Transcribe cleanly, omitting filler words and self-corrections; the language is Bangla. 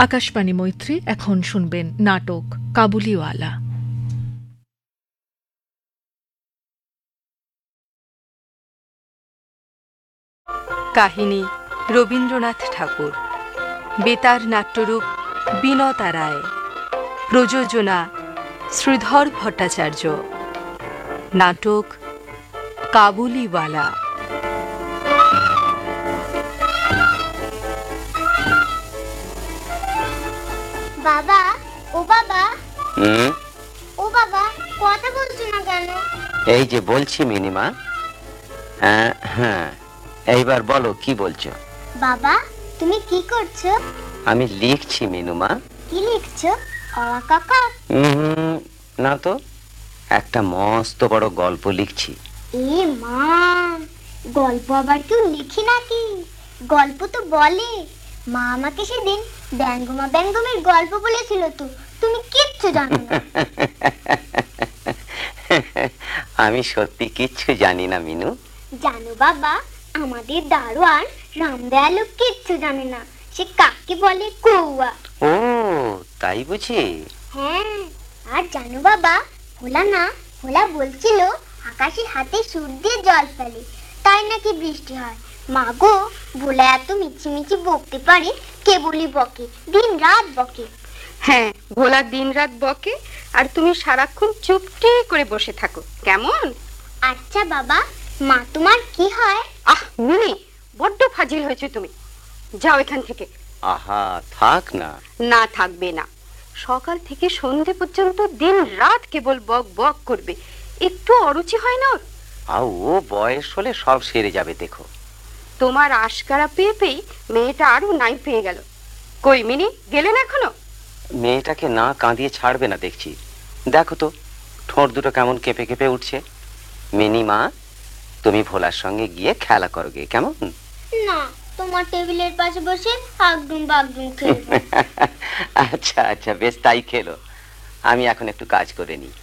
আকাশবাণী মৈত্রী। এখন শুনবেন নাটক কাবুলিওয়ালা। কাহিনী রবীন্দ্রনাথ ঠাকুর, বেতার নাট্যরূপ বিনতা রায়, প্রযোজনা শ্রীধর ভট্টাচার্য। নাটক কাবুলিওয়ালা। বাবা, ও বাবা, ও বাবা, কথা বলছো না কেন? এই যে বলছি মিনিমা। হ্যাঁ, এইবার বলো কি বলছো? বাবা, তুমি কি করছো? আমি লিখছি মিনুমা। কি লিখছো? অ কাকা? না তো, একটা মস্ত বড় গল্প লিখছি। এ মা, গল্প আবার কেউ লিখি নাকি? গল্প তো বলে। মা আমাকে সেদিন ব্যঙ্গমা ব্যঙ্গমের গল্প বলেছিল, তো তুমি কিচ্ছু জানো না। আমি সত্যি কিচ্ছু জানি না মিনু। জানো বাবা, আমাদের দারোয়ান রামদয়ালু কিচ্ছু জানে না। সে কাকে বলে কৌয়া। ও তাই বুঝি? হ্যাঁ, আর জানো বাবা, ভোলা বলছিল আকাশের হাতে সুর দিয়ে জল ফেলে, তাই নাকি বৃষ্টি হয়। মা গো, ভোলা এত মিছিমিছি বকতে পারে, কেবলই বকে, দিন রাত বকে। হ্যাঁ, ভোলা দিন রাত বকে, আর তুমি সারাক্ষণ চুপটি করে বসে থাকো, কেমন? আচ্ছা বাবা, মা তোমার কি হয়? আহ মিনি, বড্ড ফাজিল হয়েছে তুমি। যাও এখান থেকে। আহা, থাক না। না, থাকবে না। সকাল থেকে সন্ধে পর্যন্ত দিন রাত কেবল বক বক করবে, একটু অরুচি হয় না ওর? ও বয়স হলে সব সেরে যাবে, দেখো। তোমার আশকারা পেয়ে পেয়ে মেয়েটা আরো নাই পেয়ে গেল। কই মিনি, গেলেন এখনো? মেয়েটাকে না কাঁদিয়ে ছাড়বে না দেখছি। দেখো তো, ঠোঁট দুটো কেমন কেঁপে কেঁপে উঠছে। মিনিমা, তুমি ভোলার সঙ্গে গিয়ে খেলা করো গে, কেমন? না, তোমার টেবিলের পাশে বসে আগডুম বাগডুম খেলবো। আচ্ছা আচ্ছা, বেশ, তাই খেলো। আমি এখন একটু কাজ করে নিই।